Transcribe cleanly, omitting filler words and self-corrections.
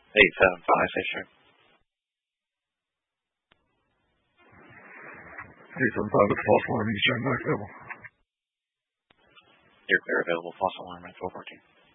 875, say sure. 875 at false alarm, you check back available. You're clear, available, false alarm at 414.